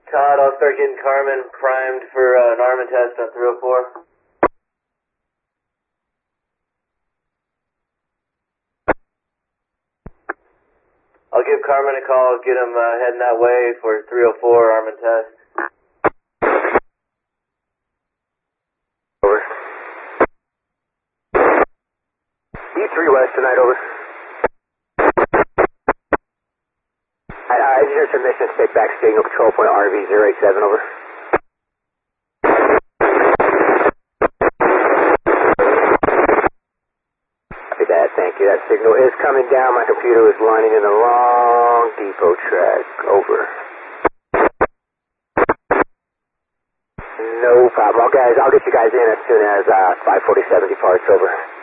Todd, I'll start getting Carmen primed for an armament test on 304. I'll give Carmen a call, get him heading that way for 304 armament test. Over. E3 West tonight, over. I just heard some mission stick back signal control point RV087, over. Copy that, thank you. That signal is coming down. My computer is running in a long depot track, over. No problem. Guys, I'll get you guys in as soon as 540-70 departs, over.